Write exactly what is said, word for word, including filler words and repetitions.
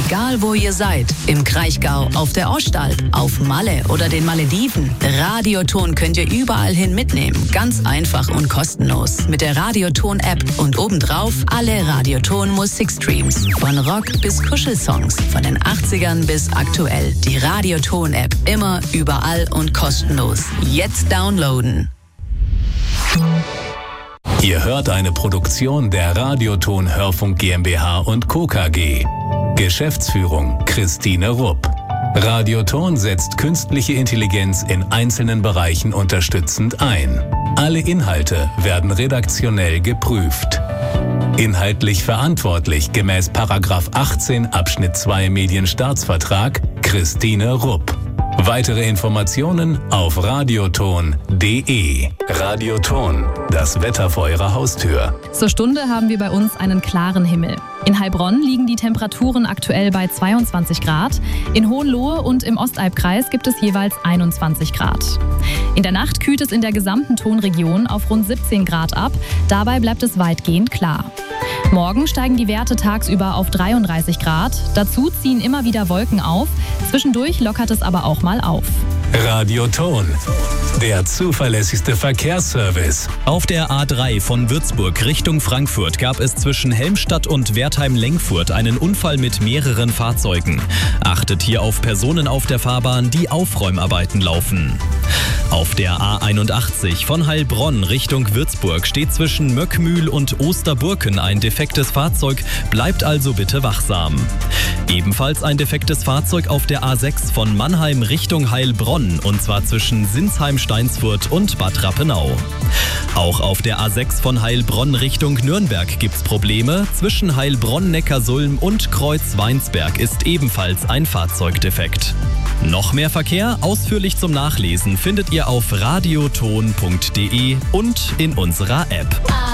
Egal wo ihr seid, im Kraichgau, auf der Ostalb, auf Malle oder den Malediven, Radioton könnt ihr überall hin mitnehmen. Ganz einfach und kostenlos. Mit der Radioton-App und obendrauf alle Radioton-Musikstreams. Von Rock bis Kuschelsongs, von den achtzigern bis aktuell. Die Radioton-App immer, überall und kostenlos. Jetzt downloaden. Ihr hört eine Produktion der Radioton Hörfunk GmbH und Co. K G. Geschäftsführung Christine Rupp. Radioton setzt künstliche Intelligenz in einzelnen Bereichen unterstützend ein. Alle Inhalte werden redaktionell geprüft. Inhaltlich verantwortlich gemäß Paragraph achtzehn Abschnitt zwei Medienstaatsvertrag Christine Rupp. Weitere Informationen auf radioton punkt de. Radioton, das Wetter vor Ihrer Haustür. Zur Stunde haben wir bei uns einen klaren Himmel. In Heilbronn liegen die Temperaturen aktuell bei zweiundzwanzig Grad. In Hohenlohe und im Ostalbkreis gibt es jeweils einundzwanzig Grad. In der Nacht kühlt es in der gesamten Tonregion auf rund siebzehn Grad ab. Dabei bleibt es weitgehend klar. Morgen steigen die Werte tagsüber auf dreiunddreißig Grad. Dazu ziehen immer wieder Wolken auf. Zwischendurch lockert es aber auch mal auf. Radioton, der zuverlässigste Verkehrsservice. Auf der A drei von Würzburg Richtung Frankfurt gab es zwischen Helmstadt und Wertheim-Lengfurt einen Unfall mit mehreren Fahrzeugen. Achtet hier auf Personen auf der Fahrbahn, die Aufräumarbeiten laufen. Auf der A einundachtzig von Heilbronn Richtung Würzburg steht zwischen Möckmühl und Osterburken ein defektes Fahrzeug, bleibt also bitte wachsam. Ebenfalls ein defektes Fahrzeug auf der A sechs von Mannheim Richtung Heilbronn, und zwar zwischen Sinsheim-Steinsfurt und Bad Rappenau. Auch auf der A sechs von Heilbronn Richtung Nürnberg gibt's Probleme. Zwischen Heilbronn-Neckarsulm und Kreuz-Weinsberg ist ebenfalls ein Fahrzeug defekt. Noch mehr Verkehr ausführlich zum Nachlesen findet ihr auf radioton punkt de und in unserer App.